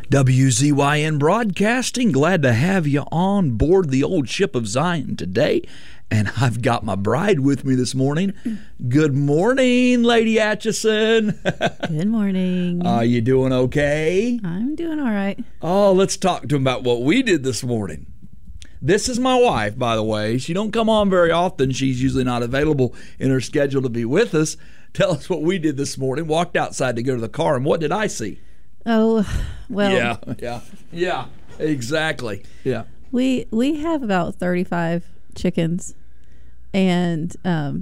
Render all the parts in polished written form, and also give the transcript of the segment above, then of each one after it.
WZYN Broadcasting, glad to have you on board the old ship of Zion today. And I've got my bride with me this morning. Good morning, Lady Atchison. Good morning. Are you doing okay? I'm doing all right. Oh, let's talk to him about what we did this morning. This is my wife, by the way. She don't come on very often. She's usually not available in her schedule to be with us. Tell us what we did this morning. Walked outside to go to the car, and what did I see? Oh, well. Yeah, exactly. Yeah. We have about 35 chickens, and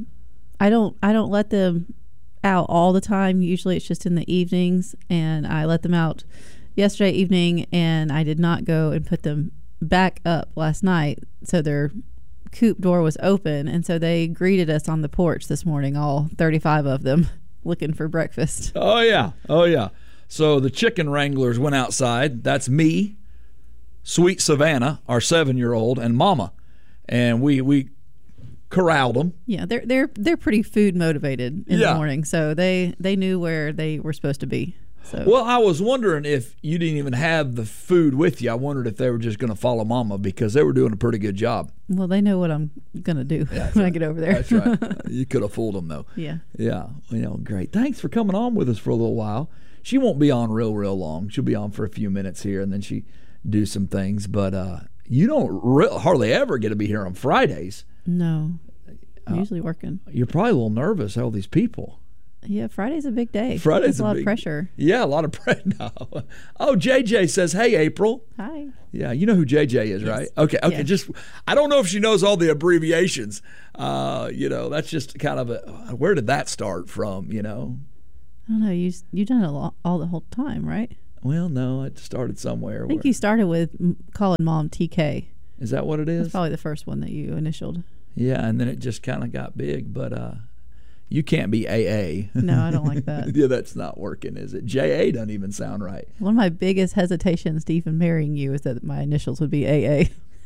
I don't let them out all the time. Usually it's just in the evenings, and I let them out yesterday evening, and I did not go and put them back up last night, so their coop door was open, and so they greeted us on the porch this morning, all 35 of them, looking for breakfast. Oh yeah. So the chicken wranglers went outside. That's me, sweet Savannah, our 7-year-old, and Mama, and we corralled them. Yeah, they're pretty food motivated in the morning, so they knew where they were supposed to be. So. Well, I was wondering if you didn't even have the food with you. I wondered if they were just going to follow Mama, because they were doing a pretty good job. Well, they know what I'm going to do when I get over there. That's right. You could have fooled them, though. Yeah. Yeah. Great. Thanks for coming on with us for a little while. She won't be on real long. She'll be on for a few minutes here, and then she do some things. But you don't hardly ever get to be here on Fridays. No. I'm usually working. You're probably a little nervous, all these people. Yeah, Friday's a big day. Friday's a lot of pressure. Yeah, a lot of pressure. No. Oh, JJ says, "Hey, April." Hi. Yeah, you know who JJ is, yes. right? Okay. Yeah. Just I don't know if she knows all the abbreviations. That's just kind of where did that start from? I don't know. You've done it all the whole time, right? Well, no, it started somewhere. I think you started with calling Mom TK. Is that what it is? That's probably the first one that you initialed. Yeah, and then it just kind of got big, but you can't be AA. No, I don't like that. Yeah, that's not working, is it? JA doesn't even sound right. One of my biggest hesitations to even marrying you is that my initials would be AA.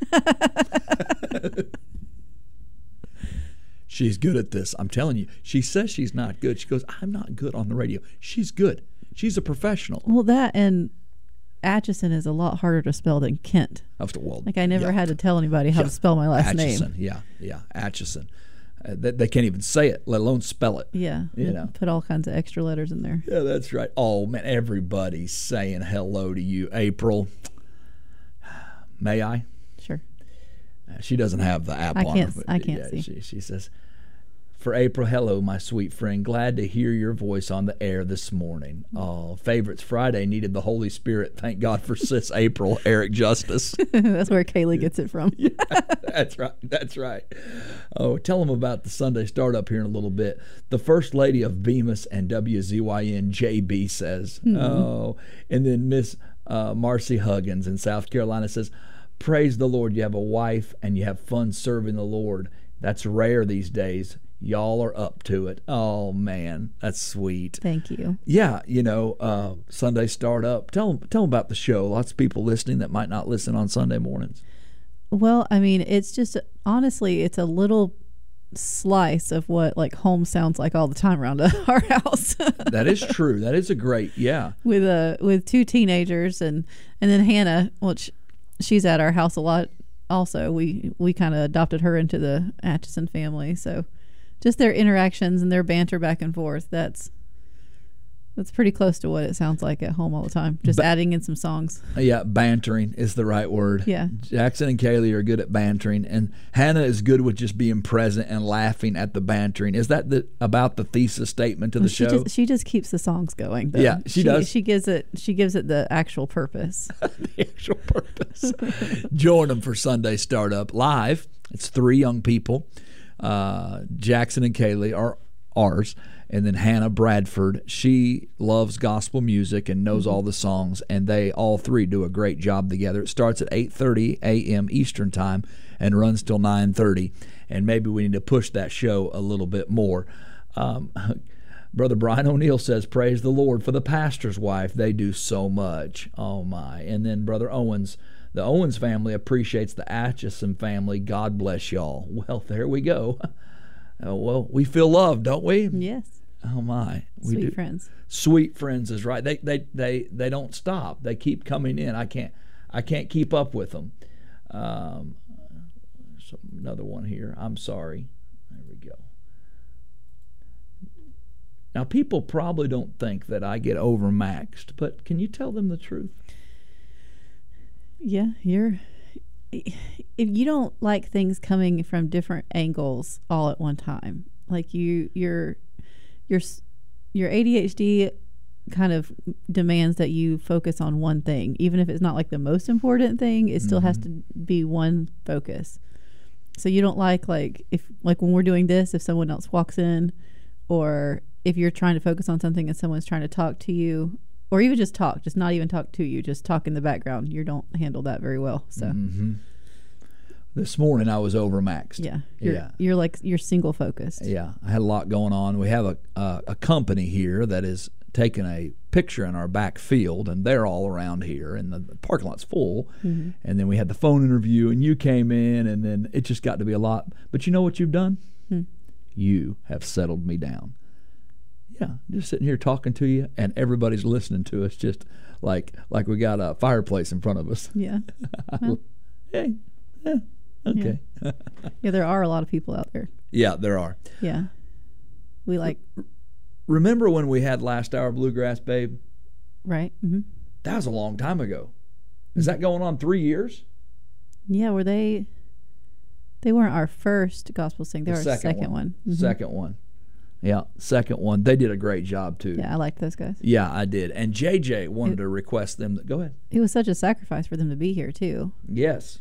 She's good at this. I'm telling you. She says she's not good. She goes, "I'm not good on the radio." She's good. She's a professional. Well, that and Atchison is a lot harder to spell than Kent. I never had to tell anybody how to spell my last Atchison, name. Yeah, Atchison. They can't even say it, let alone spell it. Yeah, put all kinds of extra letters in there. Yeah, that's right. Oh, man, everybody's saying hello to you, April. May I? Sure. She doesn't have the app on her. I can't see. She says, "For April, hello, my sweet friend. Glad to hear your voice on the air this morning. Oh, Favorites Friday needed the Holy Spirit. Thank God for Sis April, Eric Justice." That's where Kaylee gets it from. Yeah, that's right. Oh, tell them about the Sunday Startup here in a little bit. The First Lady of Bemis and WZYN, JB, says. Mm-hmm. Oh, and then Miss Marcy Huggins in South Carolina says, "Praise the Lord, you have a wife and you have fun serving the Lord. That's rare these days. Y'all are up to it." Oh, man, that's sweet. Thank you. Yeah, Sunday Startup. Tell them about the show. Lots of people listening that might not listen on Sunday mornings. Well, I mean, it's just, honestly, it's a little slice of what home sounds like all the time around our house. That is true. That is a great, yeah. With 2 teenagers and then Hannah, which she's at our house a lot also. We kind of adopted her into the Atchison family, so just their interactions and their banter back and forth, that's pretty close to what it sounds like at home all the time. Just adding in some songs. Yeah, bantering is the right word. Yeah. Jackson and Kaylee are good at bantering, and Hannah is good with just being present and laughing at the bantering. Is that about the thesis statement of the show? She just keeps the songs going, though. Yeah, she does. She gives it the actual purpose. The actual purpose. Join them for Sunday Startup live. It's 3 young people. Jackson and Kaylee are ours, and then Hannah Bradford. She loves gospel music and knows all the songs, and they all 3 do a great job together. It starts at 8:30 a.m. Eastern Time and runs till 9:30, and maybe we need to push that show a little bit more. Brother Brian O'Neill says, "Praise the Lord for the pastor's wife. They do so much." Oh, my. And then Brother Owens, the Owens family appreciates the Atchison family. God bless y'all. Well, there we go. Well, we feel loved, don't we? Yes. Oh my, Sweet friends. Sweet friends is right. They don't stop. They keep coming in. I can't keep up with them. So another one here. I'm sorry. There we go. Now people probably don't think that I get overmaxed, but can you tell them the truth? Yeah, if you don't like things coming from different angles all at one time, like your ADHD kind of demands that you focus on one thing, even if it's not like the most important thing. It still has to be one focus. So you don't like if when we're doing this, if someone else walks in, or if you're trying to focus on something and someone's trying to talk to you, or even just not even talk to you, just talk in the background. You don't handle that very well. So this morning I was overmaxed. Yeah, you're single focused. Yeah, I had a lot going on. We have a company here that is taking a picture in our back field, and they're all around here, and the parking lot's full. And then we had the phone interview, and you came in, and then it just got to be a lot. But you know what you've done? You have settled me down. Yeah, just sitting here talking to you, and everybody's listening to us, just like we got a fireplace in front of us. Yeah. Well, hey. Yeah. Okay. Yeah, there are a lot of people out there. Yeah, there are. Yeah. We Remember when we had Last Hour Bluegrass, babe? Right. That was a long time ago. Is that going on 3 years? Yeah, were they weren't our first gospel sing. They were our second one. Second one. Yeah, second one. They did a great job, too. Yeah, I liked those guys. Yeah, I did. And JJ wanted to request them. Go ahead. It was such a sacrifice for them to be here, too. Yes.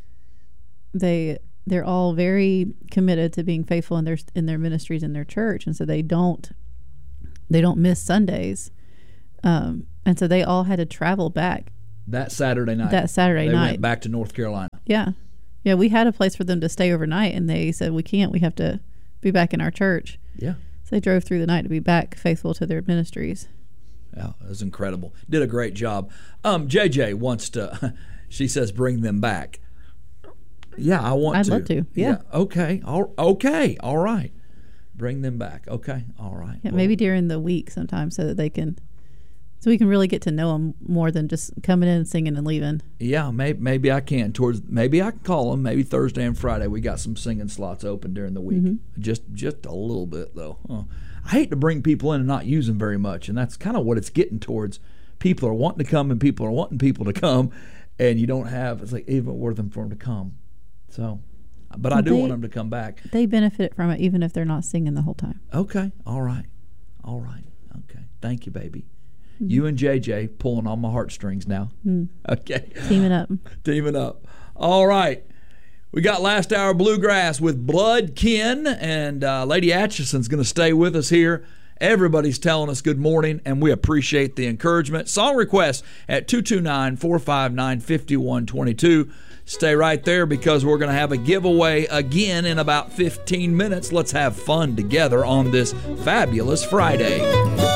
They're all very committed to being faithful in their ministries in their church, and so they don't miss Sundays. And so they all had to travel back that Saturday night. They went back to North Carolina. Yeah. Yeah, we had a place for them to stay overnight, and they said, we can't. We have to be back in our church. Yeah. So they drove through the night to be back faithful to their ministries. Yeah, it was incredible. Did a great job. JJ wants to, she says, bring them back. Yeah, I'd love to. Yeah. Okay. All right. Bring them back. Okay. All right. Yeah, maybe during the week sometime so we can really get to know them more than just coming in, singing, and leaving. Yeah, maybe I can. Maybe I can call them. Maybe Thursday and Friday we got some singing slots open during the week. Just a little bit though. I hate to bring people in and not use them very much, and that's kind of what it's getting towards. People are wanting to come, and people are wanting people to come, and you don't have. It's like even worth them for them to come. So, but I do want them to come back. They benefit from it even if they're not singing the whole time. Okay. All right. Okay. Thank you, baby. You and JJ pulling on my heartstrings now. Okay. Teaming up. All right. We got Last Hour Bluegrass with Blood Kin, and Lady Atchison's going to stay with us here. Everybody's telling us good morning, and we appreciate the encouragement. Song requests at 229-459-5122. Stay right there because we're going to have a giveaway again in about 15 minutes. Let's have fun together on this fabulous Friday.